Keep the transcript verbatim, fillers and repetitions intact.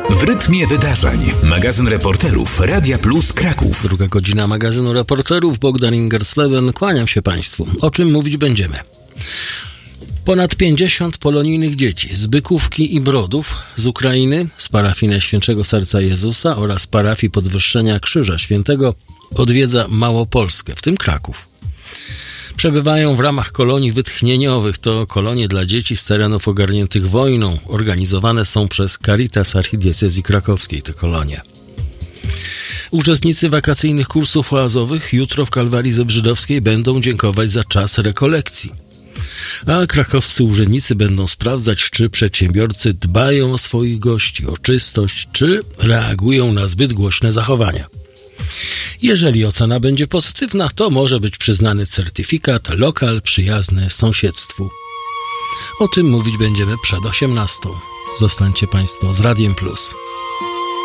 W rytmie wydarzeń. Magazyn reporterów Radia Plus Kraków. Druga godzina magazynu reporterów. Bogdan Ingersleven. Kłaniam się Państwu. O czym mówić będziemy? Ponad pięćdziesiąt polonijnych dzieci z Bykówki i Brodów, z Ukrainy, z parafii Najświętszego Serca Jezusa oraz parafii Podwyższenia Krzyża Świętego odwiedza Małopolskę, w tym Kraków. Przebywają w ramach kolonii wytchnieniowych. To kolonie dla dzieci z terenów ogarniętych wojną. Organizowane są przez Caritas Archidiecezji Krakowskiej te kolonie. Uczestnicy wakacyjnych kursów oazowych jutro w Kalwarii Zebrzydowskiej będą dziękować za czas rekolekcji. A krakowscy urzędnicy będą sprawdzać, czy przedsiębiorcy dbają o swoich gości, o czystość, czy reagują na zbyt głośne zachowania. Jeżeli ocena będzie pozytywna, to może być przyznany certyfikat lokal przyjazny sąsiedztwu. O tym mówić będziemy przed osiemnastą. Zostańcie Państwo z Radiem Plus.